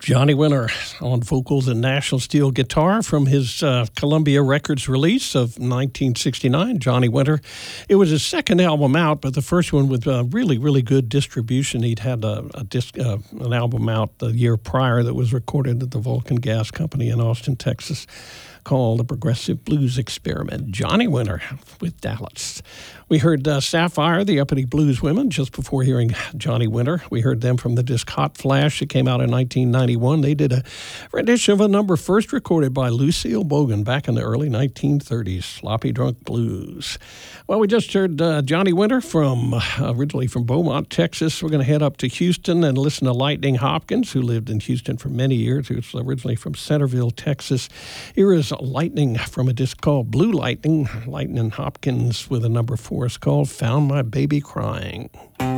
Johnny Winter on vocals and National Steel guitar from his Columbia Records release of 1969, Johnny Winter. It was his second album out, but the first one with really, really good distribution. He'd had an album out the year prior that was recorded at the Vulcan Gas Company in Austin, Texas, called The Progressive Blues Experiment. Johnny Winter with Dallas. We heard Sapphire, the Uppity Blues Women, just before hearing Johnny Winter. We heard them from the disc Hot Flash that came out in 1991. They did a rendition of a number first recorded by Lucille Bogan back in the early 1930s, Sloppy Drunk Blues. Well, we just heard Johnny Winter originally from Beaumont, Texas. We're going to head up to Houston and listen to Lightning Hopkins, who lived in Houston for many years. He was originally from Centerville, Texas. Here is Lightning from a disc called Blue Lightning. Lightning Hopkins with a number 4 is called Found My Baby Crying.